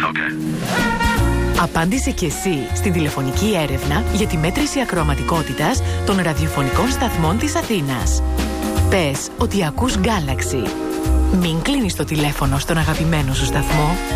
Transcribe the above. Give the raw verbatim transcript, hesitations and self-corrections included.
Okay. Απάντησε και εσύ στην τηλεφωνική έρευνα για τη μέτρηση ακροαματικότητας των ραδιοφωνικών σταθμών της Αθήνας. Πες ότι ακούς Galaxy. Μην κλείνεις το τηλέφωνο στον αγαπημένο σου σταθμό.